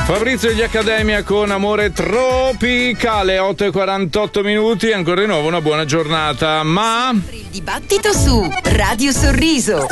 Fabrizio e gli Accademia con Amore Tropicale, 8:48 minuti, ancora di nuovo una buona giornata, ma... Il dibattito su Radio Sorriso.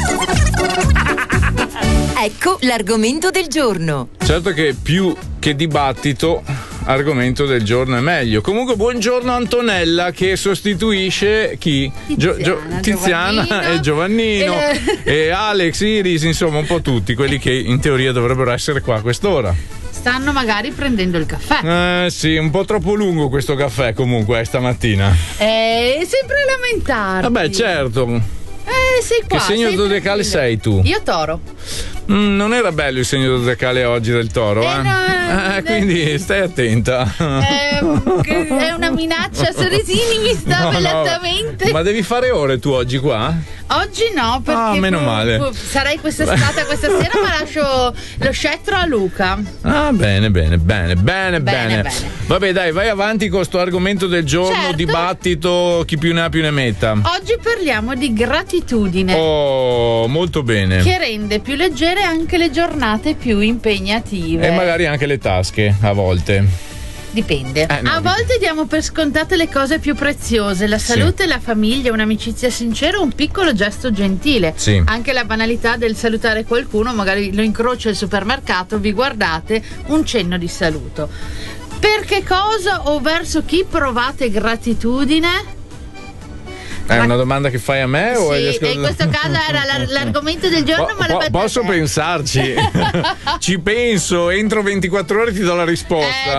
Ecco l'argomento del giorno. Certo che più che dibattito, argomento del giorno è meglio. Comunque buongiorno Antonella che sostituisce chi? Tiziana e Giovannino e Alex, Iris, insomma un po' tutti quelli che in teoria dovrebbero essere qua a quest'ora. Stanno magari prendendo il caffè. Sì, un po' troppo lungo questo caffè comunque stamattina. Sempre lamentarti. Vabbè, certo. Sei qua. Che segno zodiacale sei tu? Io Toro. Non era bello il segno zodiacale oggi del Toro, quindi stai attenta. È una minaccia. Sorrisini mi sta velatamente. Ma devi fare ore tu oggi qua? Oggi no, perché meno male. Sarei questa sera, ma lascio lo scettro a Luca. Bene. Vabbè, dai, vai avanti con sto argomento del giorno, certo. Dibattito, chi più ne ha più ne metta. Oggi parliamo di gratitudine. Oh, molto bene. Che rende più leggere anche le giornate più impegnative. E magari anche le tasche, a volte. Dipende. A volte diamo per scontate le cose più preziose, la salute, la famiglia, un'amicizia sincera, un piccolo gesto gentile. Sì. Anche la banalità del salutare qualcuno, magari lo incrocio al supermercato, vi guardate, un cenno di saluto. Per che cosa o verso chi provate gratitudine? È una domanda che fai a me o agli in questo caso era l'argomento del giorno, ma la posso pensarci. Ci penso, entro 24 ore ti do la risposta.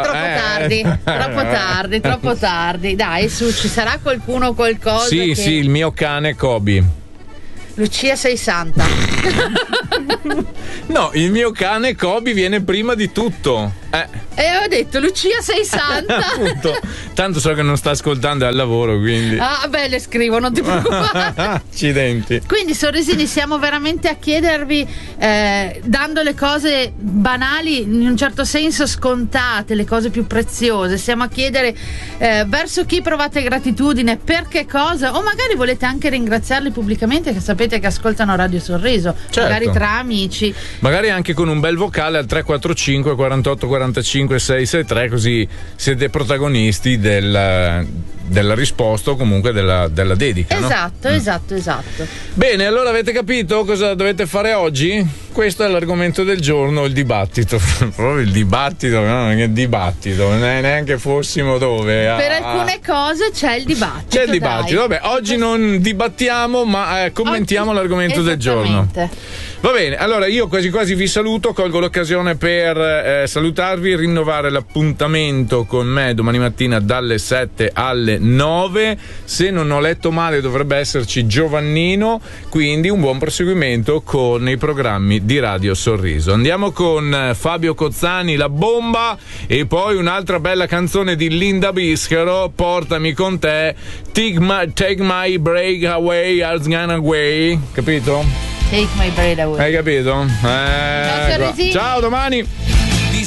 Troppo tardi. Dai, su, ci sarà qualcuno o qualcosa? Sì, il mio cane Kobe. Lucia sei santa. No, il mio cane Kobe viene prima di tutto. Ho detto Lucia sei santa. Appunto. Tanto so che non sta ascoltando, è al lavoro, quindi. Le scrivo, non ti preoccupare. Accidenti. Quindi sorrisini, siamo veramente a chiedervi, dando le cose banali, in un certo senso scontate, le cose più preziose, siamo a chiedere verso chi provate gratitudine, per che cosa, o magari volete anche ringraziarli pubblicamente, che sapete che ascoltano Radio Sorriso, certo. Magari tra amici, magari anche con un bel vocale al 345 48 45 663, così siete protagonisti della risposta o comunque della dedica. Esatto, no? esatto. Bene, allora avete capito cosa dovete fare oggi? Questo è l'argomento del giorno, il dibattito. Proprio il dibattito, no? Che dibattito, non è neanche fossimo dove. Per alcune cose c'è il dibattito. C'è il dibattito, vabbè, oggi non dibattiamo, ma commentiamo l'argomento del giorno. Va bene, allora io quasi quasi vi saluto, colgo l'occasione per salutarvi, rinnovare l'appuntamento con me domani mattina dalle 7 alle 9. Se non ho letto male dovrebbe esserci Giovannino, quindi un buon proseguimento con i programmi di Radio Sorriso. Andiamo con Fabio Cozzani, La Bomba, e poi un'altra bella canzone di Linda Bischero, Portami con te, Take My Break Away, As Gone Away, capito? Take My Break Away. Hai capito? Ciao, Ciao, domani!